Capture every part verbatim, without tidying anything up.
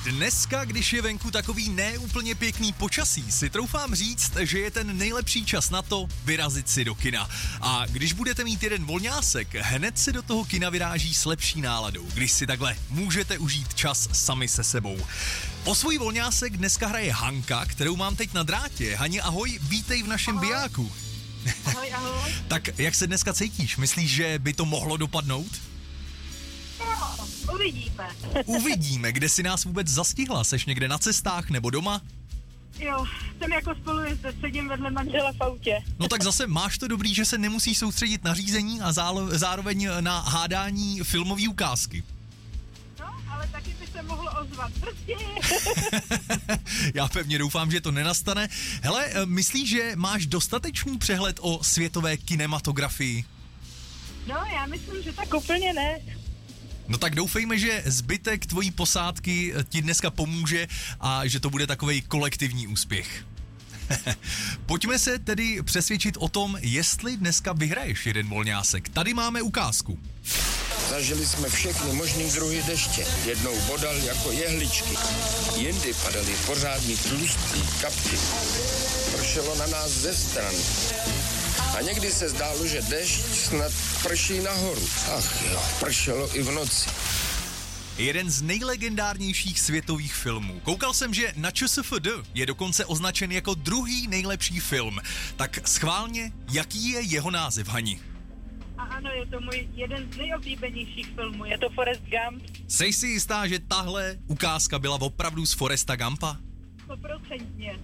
Dneska, když je venku takový neúplně pěkný počasí, si troufám říct, že je ten nejlepší čas na to vyrazit si do kina. A když budete mít jeden volňásek, hned si do toho kina vyráží s lepší náladou, když si takhle můžete užít čas sami se sebou. O svůj volňásek dneska hraje Hanka, kterou mám teď na drátě. Hani, ahoj, vítej v našem Ahoj. bijáku. Ahoj, ahoj. Tak jak se dneska cítíš? Myslíš, že by to mohlo dopadnout? No, uvidíme. Uvidíme, kde si nás vůbec zastihla. Seš někde na cestách nebo doma? Jo, jsem jako spolujezdec, sedím vedle manžela v autě. No tak zase máš to dobrý, že se nemusí soustředit na řízení a zálo- zároveň na hádání filmové ukázky. No, ale taky by se mohlo ozvat. Prostě. Já pevně doufám, že to nenastane. Hele, myslíš, že máš dostatečný přehled o světové kinematografii? No, já myslím, že tak úplně ne. No tak doufejme, že zbytek tvojí posádky ti dneska pomůže a že to bude takovej kolektivní úspěch. Pojďme se tedy přesvědčit o tom, jestli dneska vyhraješ jeden volňásek. Tady máme ukázku. Zažili jsme všechny možný druhy deště. Jednou bodal jako jehličky. Jindy padaly pořádný tlustý kapky. Pršelo na nás ze stran. A někdy se zdálo, že dešť snad prší nahoru. Ach jo, pršelo i v noci. Jeden z nejlegendárnějších světových filmů. Koukal jsem, že na ČSFD je dokonce označen jako druhý nejlepší film. Tak schválně, jaký je jeho název, Hani? A ano, je to můj jeden z nejoblíbenějších filmů. Je to Forrest Gump. Sej si jistá, že tahle ukázka byla opravdu z Forresta Gumpa? Stoprocentně.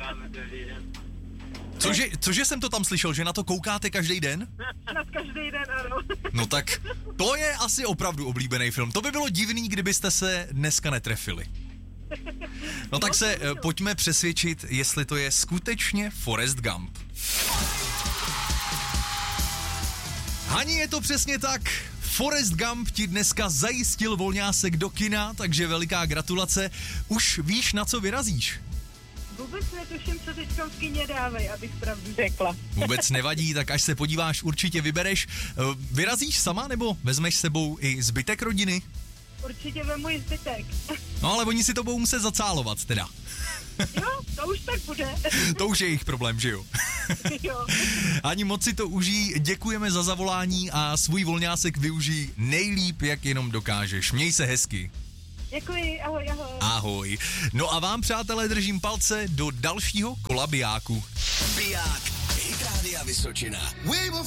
Cože, cože jsem to tam slyšel, že na to koukáte každý den? Na každý den, ano. No tak to je asi opravdu oblíbený film. To by bylo divný, kdybyste se dneska netrefili. No tak se eh, pojďme přesvědčit, jestli to je skutečně Forrest Gump. Hani, je to přesně tak. Forrest Gump ti dneska zajistil volňásek do kina, takže veliká gratulace. Už víš, na co vyrazíš? Vůbec netuším, co teďka v kině dávají, abych pravdu řekla. Vůbec nevadí, tak až se podíváš, určitě vybereš. Eh, Vyrazíš sama nebo vezmeš s sebou i zbytek rodiny? Určitě vemu i zbytek. No ale oni si to budou muset zacálovat teda. Jo, to už tak bude. To už je jejich problém, že jo? Jo. Ani moc si to užij, děkujeme za zavolání a svůj volňásek využij nejlíp, jak jenom dokážeš. Měj se hezky. Děkuji, ahoj, ahoj. Ahoj. No a vám, přátelé, držím palce do dalšího kola bijáku. Biják, Hit Rádia Vysočina.